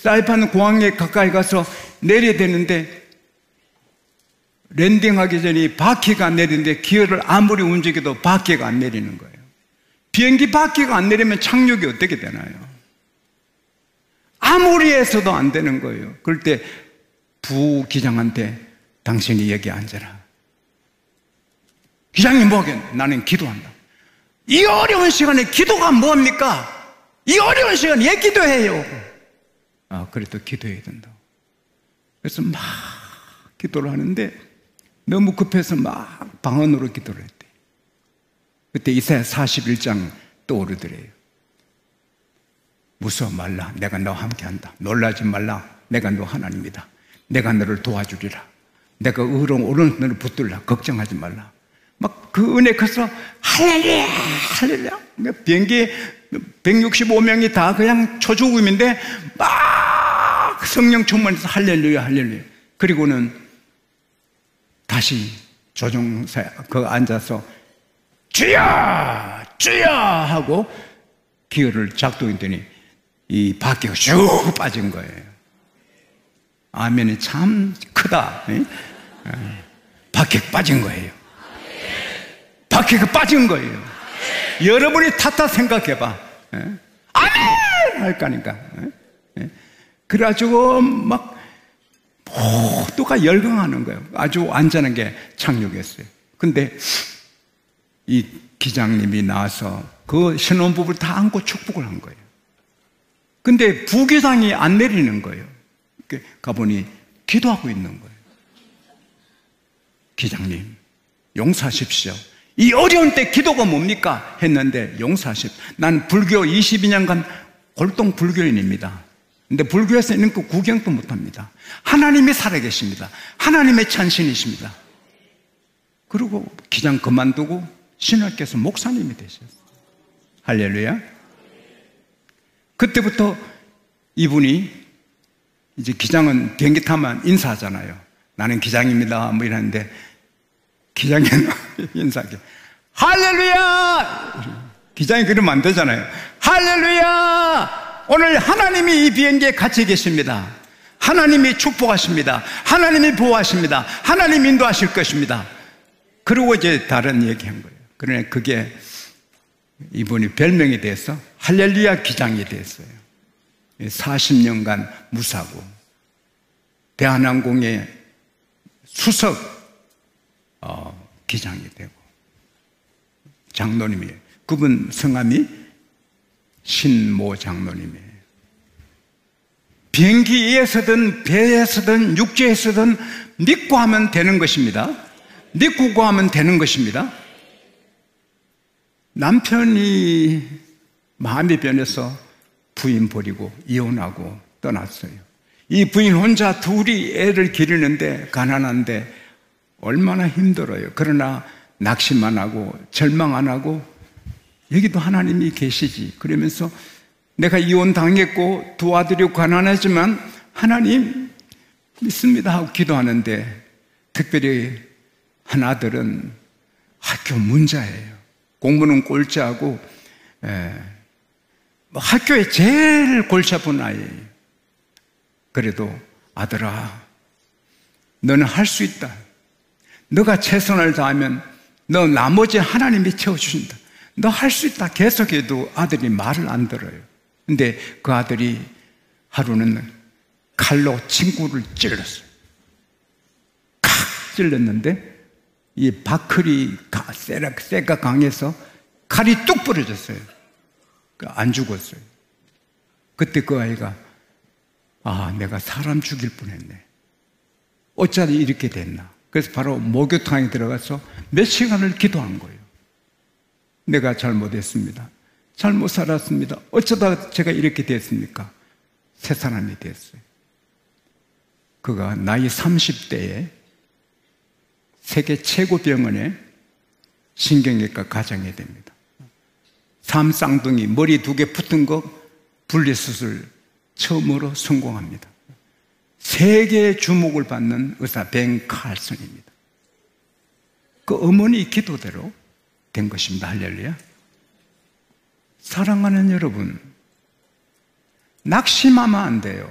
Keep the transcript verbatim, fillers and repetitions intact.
사이판 공항에 가까이 가서 내려야 되는데 랜딩하기 전에 바퀴가 안 내리는데 기어를 아무리 움직여도 바퀴가 안 내리는 거예요. 비행기 바퀴가 안 내리면 착륙이 어떻게 되나요? 아무리 해서도 안 되는 거예요. 그럴 때 부기장한테 당신이 여기 앉아라. 기장님 뭐하겠네? 나는 기도한다. 이 어려운 시간에 기도가 뭡니까? 이 어려운 시간에 왜 기도해요? 아, 그래도 기도해야 된다고. 그래서 막 기도를 하는데 너무 급해서 막 방언으로 기도를 했대. 그때 이사야 사십일 장 떠오르더래요. 무서워 말라. 내가 너와 함께한다. 놀라지 말라. 내가 너 하나님이다. 내가 너를 도와주리라. 내가 의로운 오른 너를 붙들라. 걱정하지 말라. 막 그 은혜 커서 할렐루야 할렐루야. 비행기 백육십오 명이 다 그냥 초죽음인데 막 성령 충만해서 할렐루야 할렐루야. 그리고는 다시 조종사 그 앉아서 주여 주여 하고 기어를 작동했더니 이 바퀴가 쭉 빠진 거예요. 아멘이 참 크다. 바퀴가 빠진 거예요. 바퀴가 빠진 거예요. 여러분이 탔다 생각해봐. 아멘! 할 거니까. 그래가지고 막 모두가 열광하는 거예요. 아주 안전하게 착륙했어요. 근데 이 기장님이 나와서 그 신혼부부를 다 안고 축복을 한 거예요. 근데 부기장이 안 내리는 거예요. 가보니 기도하고 있는 거예요. 기장님, 용서하십시오. 이 어려운 때 기도가 뭡니까? 했는데 용서하십시오. 난 불교 이십이 년간 골동 불교인입니다. 근데 불교에서 있는 거 구경도 못합니다. 하나님이 살아계십니다. 하나님의 찬신이십니다. 그리고 기장 그만두고 신학교에서 목사님이 되셨어요. 할렐루야. 그때부터 이분이 이제 기장은 비행기 타면 인사하잖아요. 나는 기장입니다. 뭐 이러는데 기장이 인사하게 할렐루야. 기장이 그러면 안 되잖아요. 할렐루야. 오늘 하나님이 이 비행기에 같이 계십니다. 하나님이 축복하십니다. 하나님이 보호하십니다. 하나님이 인도하실 것입니다. 그리고 이제 다른 얘기한 거예요. 그러나 그게 이분이 별명이 돼서 할렐루야 기장이 됐어요. 사십 년간 무사고 대한항공의 수석 어, 기장이 되고 장로님이에요. 그분 성함이 신모 장로님이에요. 비행기에서든 배에서든 육지에서든 믿고 하면 되는 것입니다. 믿고 구하면 되는 것입니다. 남편이 마음이 변해서 부인 버리고 이혼하고 떠났어요. 이 부인 혼자 둘이 애를 기르는데 가난한데 얼마나 힘들어요. 그러나 낙심만 하고 절망 안 하고 여기도 하나님이 계시지. 그러면서 내가 이혼 당했고 두 아들이 가난하지만 하나님 믿습니다 하고 기도하는데 특별히 한 아들은 학교 문자예요. 공부는 꼴찌하고 에, 뭐 학교에 제일 골치 아픈 아이예요. 그래도 아들아 너는 할 수 있다. 너가 최선을 다하면 너 나머지 하나님이 채워주신다. 너 할 수 있다. 계속해도 아들이 말을 안 들어요. 근데 그 아들이 하루는 칼로 친구를 찔렀어요. 칵 찔렀는데 이 바클이 쇠가 강해서 칼이 뚝 부러졌어요. 안 죽었어요. 그때 그 아이가 아 내가 사람 죽일 뻔했네. 어쩌다 이렇게 됐나. 그래서 바로 목욕탕에 들어가서 몇 시간을 기도한 거예요. 내가 잘못했습니다. 잘못 살았습니다. 어쩌다 제가 이렇게 됐습니까? 새 사람이 됐어요. 그가 나이 삼십 대에 세계 최고 병원에 신경외과 과장이 됩니다. 삼 쌍둥이 머리 두 개 붙은 거 분리수술 처음으로 성공합니다. 세계의 주목을 받는 의사 벤 칼슨입니다. 그 어머니 기도대로 된 것입니다. 할렐루야. 사랑하는 여러분, 낙심하면 안 돼요.